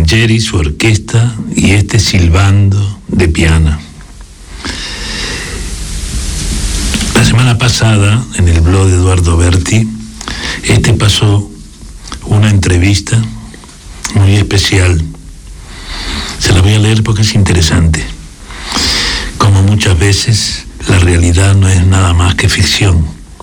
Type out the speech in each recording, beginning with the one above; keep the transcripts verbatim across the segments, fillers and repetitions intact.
Rancheri, su orquesta y este silbando de piano. La semana pasada, en el blog de Eduardo Berti, este pasó una entrevista muy especial. Se la voy a leer porque es interesante. Como muchas veces, la realidad no es nada más que ficción.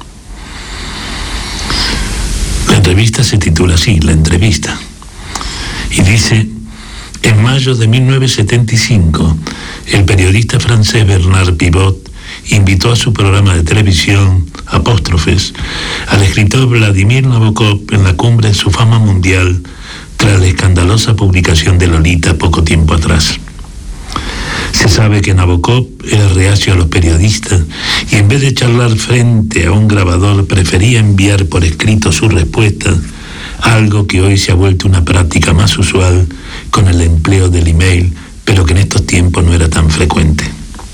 La entrevista se titula así, La entrevista. Y dice: en mayo de mil novecientos setenta y cinco, el periodista francés Bernard Pivot invitó a su programa de televisión, Apóstrofes, al escritor Vladimir Nabokov en la cumbre de su fama mundial tras la escandalosa publicación de Lolita poco tiempo atrás. Se sabe que Nabokov era reacio a los periodistas y en vez de charlar frente a un grabador prefería enviar por escrito sus respuestas, algo que hoy se ha vuelto una práctica más usual con el empleo del email, pero que en estos tiempos no era tan frecuente.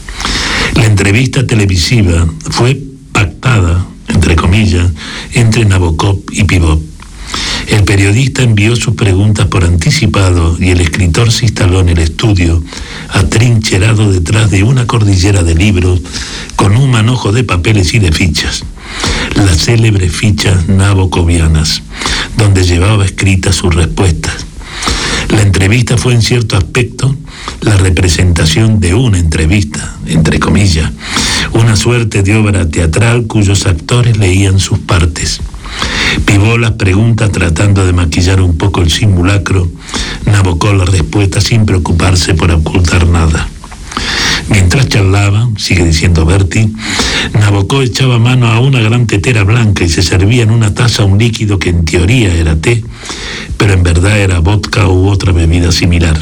La entrevista televisiva fue pactada, entre comillas, entre Nabokov y Pivot. El periodista envió sus preguntas por anticipado y el escritor se instaló en el estudio, atrincherado detrás de una cordillera de libros, con un manojo de papeles y de fichas, las célebres fichas nabokovianas, donde llevaba escritas sus respuestas. La entrevista fue en cierto aspecto la representación de una entrevista, entre comillas, una suerte de obra teatral cuyos actores leían sus partes. Pivot las preguntas tratando de maquillar un poco el simulacro, Nabokov la respuesta sin preocuparse por ocultar nada. Mientras charlaban, sigue diciendo Berti, Nabokov echaba mano a una gran tetera blanca y se servía en una taza un líquido que en teoría era té, pero en verdad era vodka u otra bebida similar.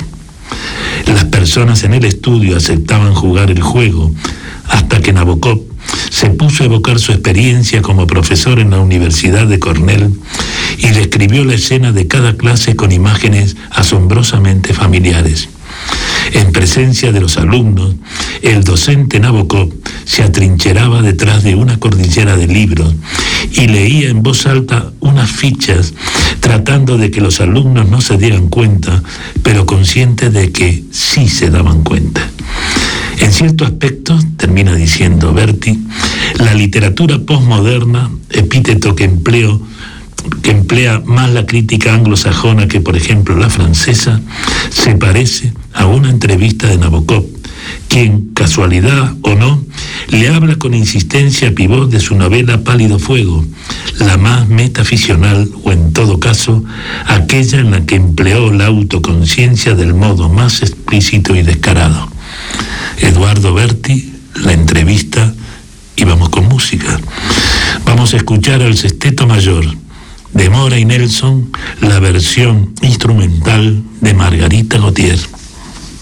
Las personas en el estudio aceptaban jugar el juego, hasta que Nabokov se puso a evocar su experiencia como profesor en la Universidad de Cornell y describió la escena de cada clase con imágenes asombrosamente familiares. En presencia de los alumnos, el docente Nabokov se atrincheraba detrás de una cordillera de libros y leía en voz alta unas fichas, tratando de que los alumnos no se dieran cuenta, pero conscientes de que sí se daban cuenta. En cierto aspecto, termina diciendo Berti, la literatura postmoderna, epíteto que empleo, que emplea más la crítica anglosajona que, por ejemplo, la francesa, se parece a una entrevista de Nabokov, quien, casualidad o no, le habla con insistencia a Pivot de su novela Pálido Fuego, la más metaficcional o, en todo caso, aquella en la que empleó la autoconciencia del modo más explícito y descarado. Eduardo Berti, La entrevista, y vamos con música. Vamos a escuchar al Sexteto Mayor de Mora y Nelson, la versión instrumental de Margarita Gautier.